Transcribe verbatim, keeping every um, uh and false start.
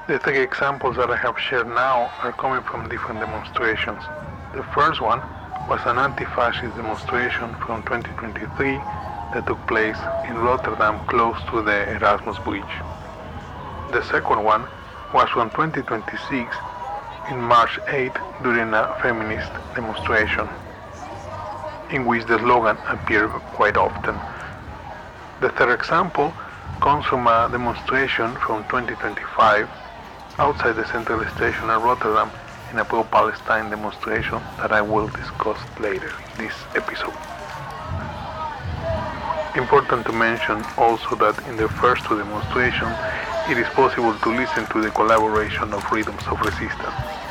The three examples that I have shared now are coming from different demonstrations. The first one was an anti-fascist demonstration from twenty twenty-three that took place in Rotterdam close to the Erasmus Bridge. The second one was from twenty twenty-six in March eighth during a feminist demonstration, in which the slogan appeared quite often. The third example comes from a demonstration from twenty twenty-five outside the Central Station in Rotterdam in a pro-Palestine demonstration that I will discuss later in this episode. Important to mention also that in the first two demonstrations it is possible to listen to the collaboration of Rhythms of Resistance.